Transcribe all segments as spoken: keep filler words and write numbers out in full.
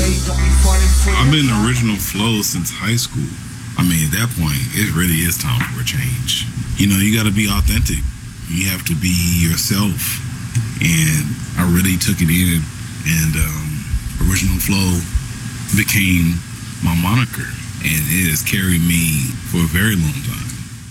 I've been original flow since high school. I mean, at that point, it really is time for a change. You know, you got to be authentic. You have to be yourself. And I really took it in, and um, Original Flow became my moniker, and it has carried me for a very long time.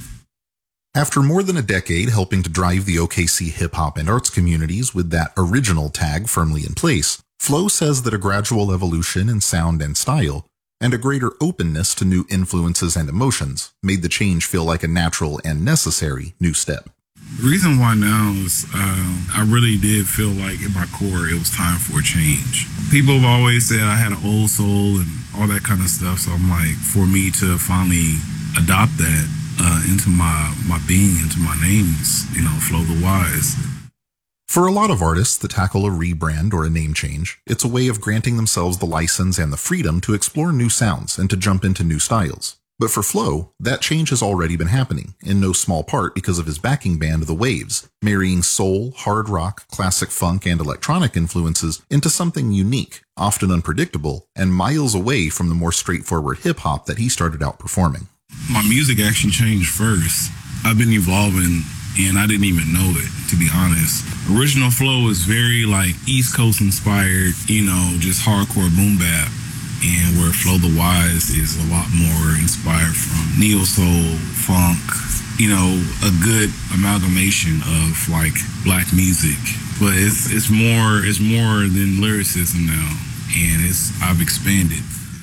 After more than a decade helping to drive the O K C hip-hop and arts communities with that original tag firmly in place, Flow says that a gradual evolution in sound and style, and a greater openness to new influences and emotions, made the change feel like a natural and necessary new step. The reason why now is uh, I really did feel like in my core it was time for a change. People have always said I had an old soul and all that kind of stuff, so I'm like, for me to finally adopt that uh, into my, my being, into my names, you know, Flow the Wise. For a lot of artists that tackle a rebrand or a name change, it's a way of granting themselves the license and the freedom to explore new sounds and to jump into new styles. But for Flow, that change has already been happening, in no small part because of his backing band The Waves, marrying soul, hard rock, classic funk, and electronic influences into something unique, often unpredictable, and miles away from the more straightforward hip-hop that he started out performing. My music actually changed first. I've been evolving, and I didn't even know it, to be honest. Original Flow is very like East Coast inspired, you know, just hardcore boom bap. And where Flow the Wise is a lot more inspired from neo soul, funk, you know, a good amalgamation of like black music. But it's it's more it's more than lyricism now, and it's I've expanded.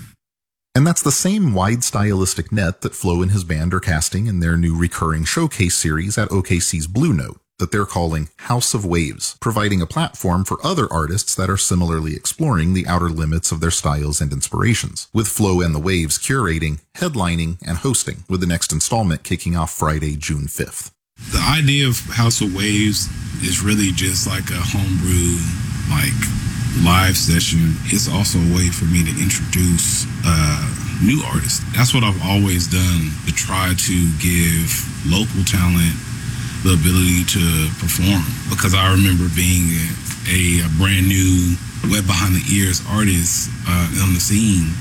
And that's the same wide stylistic net that Flow and his band are casting in their new recurring showcase series at O K C's Blue Note, that they're calling House of Waves, providing a platform for other artists that are similarly exploring the outer limits of their styles and inspirations, with Flow and the Waves curating, headlining, and hosting, with the next installment kicking off Friday, June fifth. The idea of House of Waves is really just like a homebrew, like, live session. It's also a way for me to introduce uh, new artists. That's what I've always done, to try to give local talent the ability to perform, because I remember being a, a brand new wet behind the ears artist uh, on the scene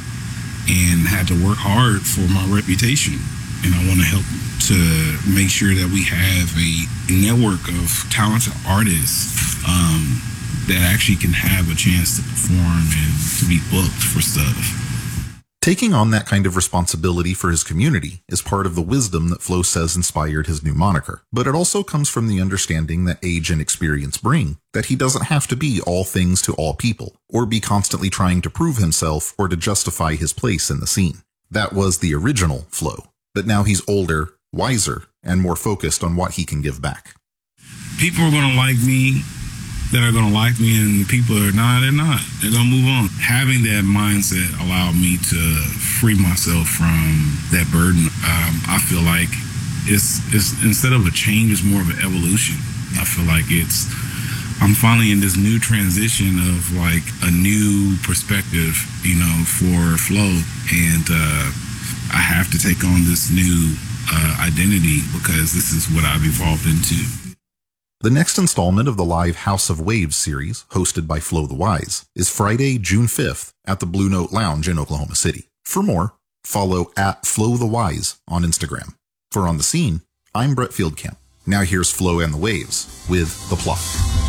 and had to work hard for my reputation. And I want to help to make sure that we have a network of talented artists um, that actually can have a chance to perform and to be booked for stuff. Taking on that kind of responsibility for his community is part of the wisdom that Flow says inspired his new moniker, but it also comes from the understanding that age and experience bring, that he doesn't have to be all things to all people, or be constantly trying to prove himself or to justify his place in the scene. That was the original Flow, but now he's older, wiser, and more focused on what he can give back. People are going to like me that are going to like me, and people are not, they're not. They're going to move on. Having that mindset allowed me to free myself from that burden. Um, I feel like it's, it's instead of a change, it's more of an evolution. I feel like it's, I'm finally in this new transition of like a new perspective, you know, for Flow. And uh, I have to take on this new uh, identity because this is what I've evolved into. The next installment of the live House of Waves series, hosted by Flow the Wise, is Friday, June fifth at the Blue Note Lounge in Oklahoma City. For more, follow at Flow the Wise on Instagram. For On the Scene, I'm Brett Fieldcamp. Now here's Flow and the Waves with The Plot.